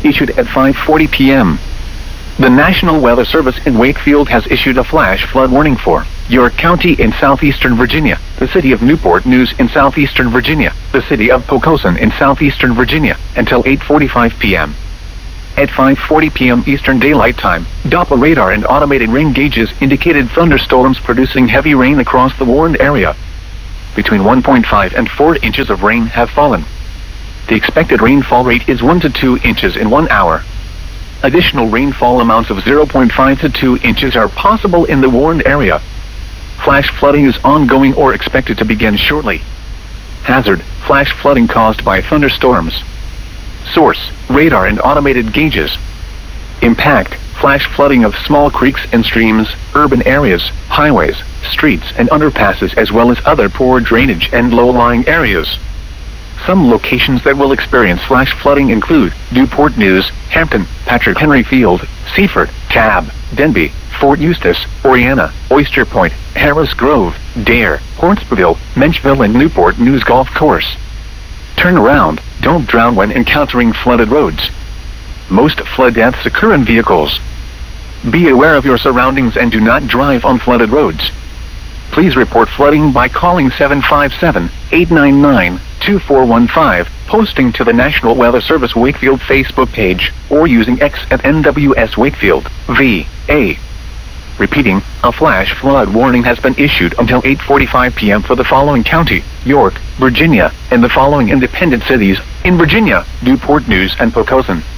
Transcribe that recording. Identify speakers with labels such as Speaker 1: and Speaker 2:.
Speaker 1: issued at 5:40 p.m. The National Weather Service in Wakefield has issued a flash flood warning for York County in southeastern Virginia, the city of Newport News in southeastern Virginia, the city of Poquoson in southeastern Virginia, until 8:45 p.m. At 5:40 p.m. Eastern Daylight Time, Doppler radar and automated rain gauges indicated thunderstorms producing heavy rain across the warned area. Between 1.5 and 4 inches of rain have fallen. The expected rainfall rate is 1 to 2 inches in 1 hour. Additional rainfall amounts of 0.5 to 2 inches are possible in the warned area. Flash flooding is ongoing or expected to begin shortly. Hazard: flash flooding caused by thunderstorms. Source: radar and automated gauges. Impact: flash flooding of small creeks and streams, urban areas, highways, streets and underpasses, as well as other poor drainage and low-lying areas. Some locations that will experience flash flooding include Newport News, Hampton, Patrick Henry Field, Seaford, Cab, Denby, Fort Eustis, Oriana, Oyster Point, Harris Grove, Dare, Hornsbroville, Menchville and Newport News Golf Course. Turn around, don't drown when encountering flooded roads. Most flood deaths occur in vehicles. Be aware of your surroundings and do not drive on flooded roads. Please report flooding by calling 757-899-2415, posting to the National Weather Service Wakefield Facebook page, or using X at NWS Wakefield, VA. Repeating, a flash flood warning has been issued until 8:45 p.m. for the following county: York, Virginia, and the following independent cities in Virginia: Newport News and Poquoson.